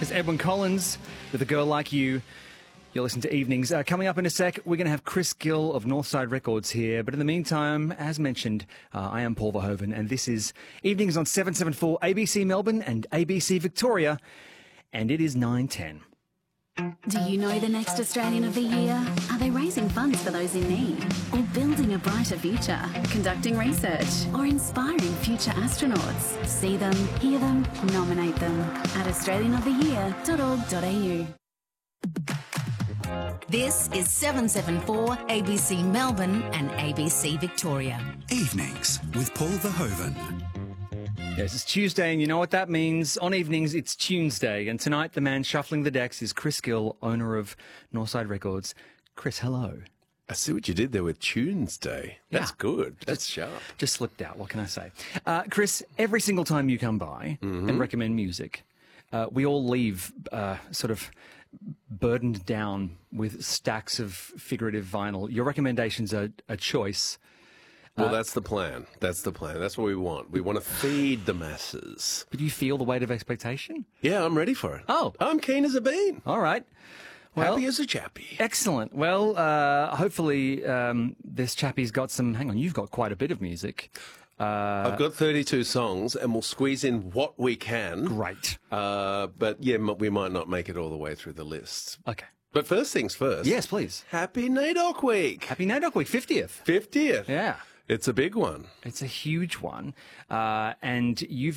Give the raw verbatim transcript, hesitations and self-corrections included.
It's Edwyn Collins with A Girl Like You. You'll listen to Evenings. Uh, coming up in a sec, we're going to have Chris Gill of Northside Records here. But in the meantime, as mentioned, uh, I am Paul Verhoeven, and this is Evenings on seven seventy-four A B C Melbourne and A B C Victoria, and it is nine ten. Do you know the next Australian of the Year? Are they raising funds for those in need? Or building a brighter future? Conducting research? Or inspiring future astronauts? See them, hear them, nominate them at australian of the year dot org dot a u. This is seven seventy-four A B C Melbourne and A B C Victoria. Evenings with Paul Verhoeven. Yes, it's Tuesday, and you know what that means. On Evenings, it's Tuesday, and tonight the man shuffling the decks is Chris Gill, owner of Northside Records. Chris, hello. I see what you did there with Tuesday. That's Yeah. good. That's sharp. Just slipped out, what can I say? Uh, Chris, every single time you come by Mm-hmm. and recommend music, uh, we all leave uh, sort of burdened down with stacks of figurative vinyl. Your recommendations are a choice. Well, that's the plan. That's the plan. That's what we want. We want to feed the masses. But do you feel the weight of expectation? Yeah, I'm ready for it. Oh. I'm keen as a bean. All right. Well, Happy as a chappy. excellent. Well, uh, hopefully um, this chappie's got some... Hang on, you've got quite a bit of music. Uh, I've got thirty-two songs, and we'll squeeze in what we can. great. Uh, but, yeah, m- we might not make it all the way through the list. Okay. But first things first. Yes, please. Happy NAIDOC Week. Happy NAIDOC Week, fiftieth. fiftieth. Yeah. It's a big one. It's a huge one. Uh, and you've